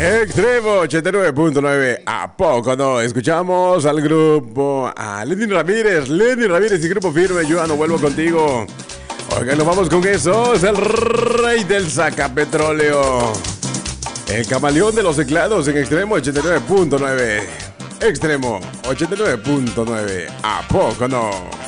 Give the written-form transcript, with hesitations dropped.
Extremo 89.9. ¿A poco no? Escuchamos al grupo, a Lenny Ramírez y Grupo Firme. Yo ya no vuelvo contigo. Oigan, nos vamos con eso. Es el rey del sacapetróleo, el camaleón de los teclados en Extremo 89.9. Extremo 89.9. ¿A poco no?